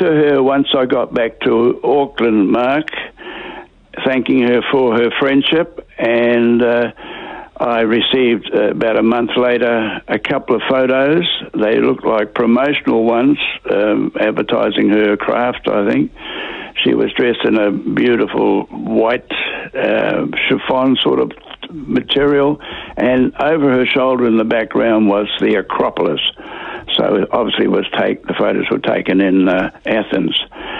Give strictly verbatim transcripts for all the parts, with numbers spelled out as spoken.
to her once I got back to Auckland, Mark, thanking her for her friendship, and uh, I received uh, about a month later a couple of photos. They looked like promotional ones, um, advertising her craft, I think. She was dressed in a beautiful white uh, chiffon sort of material, and over her shoulder in the background was the Acropolis. So it obviously was take the photos were taken in uh, Athens,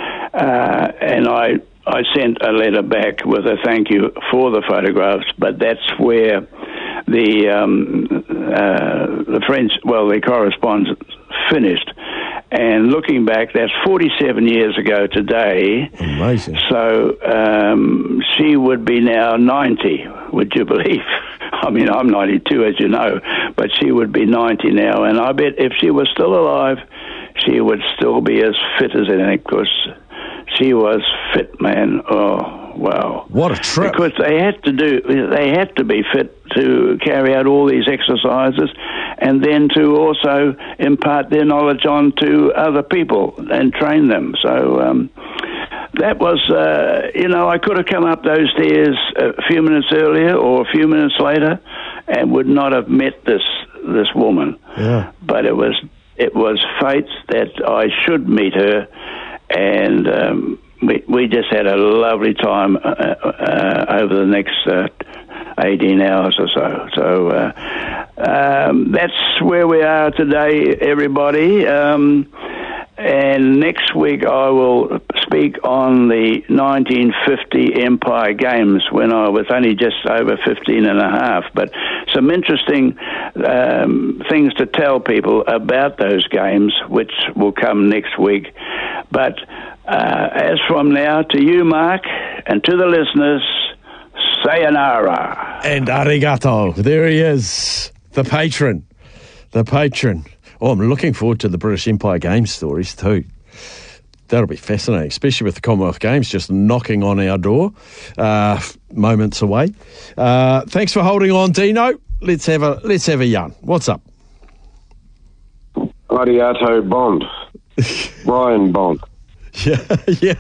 uh, and I I sent a letter back with a thank you for the photographs. But that's where the um, uh, the French well the correspondence finished. And looking back, that's forty-seven years ago today. Amazing. So um, she would be now ninety, would you believe? I mean, I'm ninety-two, as you know, but she would be ninety now. And I bet if she was still alive, she would still be as fit as anything, because she was fit, man. Oh, wow. What a trip. Because they had to do, they had to be fit to carry out all these exercises, and then to also impart their knowledge on to other people and train them. So um, that was, uh, you know, I could have come up those stairs a few minutes earlier or a few minutes later and would not have met this this woman. Yeah. But it was it was fate that I should meet her, and um, we we just had a lovely time uh, uh, over the next uh, eighteen hours or so. So uh, um, that's where we are today, everybody. Um, and next week I will speak on the nineteen fifty Empire Games, when I was only just over fifteen and a half. But some interesting um, things to tell people about those games, which will come next week. But uh, as from now, to you, Mark, and to the listeners, sayonara. And arigato. There he is, the patron. The patron. Oh, I'm looking forward to the British Empire Games stories too. That'll be fascinating, especially with the Commonwealth Games just knocking on our door, uh, moments away. Uh, thanks for holding on, Dino. Let's have a let's have a yarn. What's up? Arigato Bond. Brian Bond. Yeah, yeah.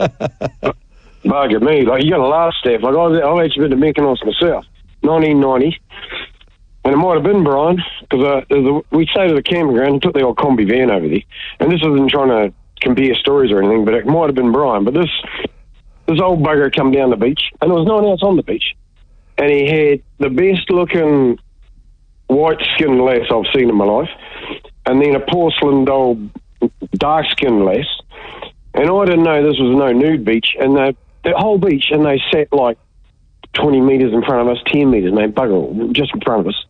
Bug at me. Like, you got to laugh, Steph. Like, I've, I've actually been to Mykonos myself. nineteen ninety. And it might have been Brian, because uh, we stayed at the campground and took the old combi van over there. And this isn't trying to compare stories or anything, but it might have been Brian. But this this old bugger come down the beach, and there was no one else on the beach. And he had the best-looking white-skinned lass I've seen in my life, and then a porcelain old dark-skinned lass. And I didn't know this was no nude beach, and the, the whole beach, and they sat like twenty metres in front of us, ten metres, mate, bugger all, just in front of us.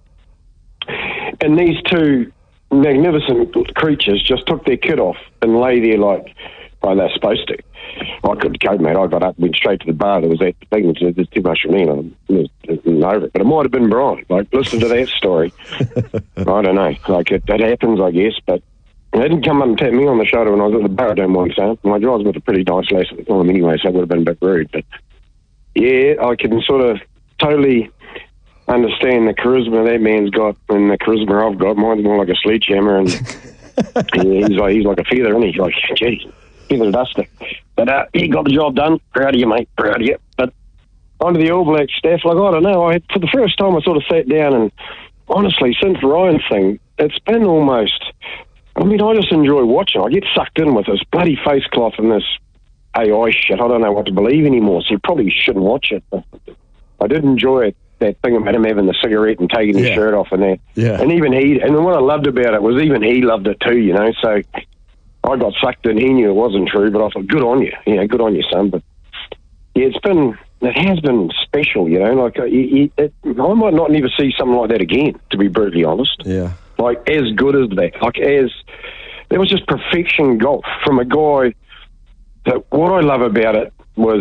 And these two magnificent creatures just took their kit off and lay there like, oh, they're supposed to. I couldn't cope, mate. I got up and went straight to the bar. There was that thing, there's too much for me. And I was, was over it. But it might have been Brian. Like, listen to that story. I don't know. Like, it, that happens, I guess, but they didn't come up and tap me on the shoulder when I was at the bar, I don't mind saying. My guy was with a pretty nice lass at the time anyway, so it would have been a bit rude. But, yeah, I can sort of totally understand the charisma that man's got and the charisma I've got. Mine's more like a sledgehammer, and he's like he's like a feather, and he's like, geez, feather duster. But uh, he got the job done. Proud of you, mate. Proud of you. But onto the All Blacks, Steph. Like, I don't know. I for the first time I sort of sat down, and honestly, since the Ryan thing, it's been almost. I mean, I just enjoy watching. I get sucked in with this bloody face cloth and this A I shit. I don't know what to believe anymore. So you probably shouldn't watch it. But I did enjoy it. That thing about him having the cigarette and taking his yeah. shirt off and that. Yeah. And even he, and what I loved about it was even he loved it too, you know. So I got sucked in. He knew it wasn't true, but I thought, good on you. You know, good on you, son. But yeah, it's been, it has been special, you know. Like, uh, it, it, I might not never see something like that again, to be brutally honest. Yeah. Like, as good as that. Like, as, there was just perfection golf from a guy that what I love about it was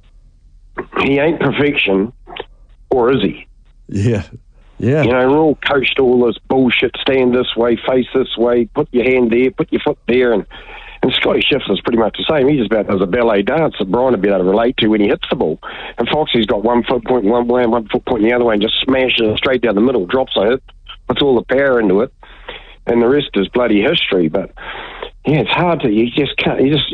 he ain't perfection, or is he? Yeah, yeah. You know, we're all coached all this bullshit, stand this way, face this way, put your hand there, put your foot there, and, and Scotty Shifts is pretty much the same. He just about does a ballet dance that Brian would be able to relate to when he hits the ball. And Foxy's got one foot pointing one way and one foot pointing the other way and just smashes it straight down the middle, drops a hit, puts all the power into it, and the rest is bloody history. But yeah, it's hard to, you just can't, you just,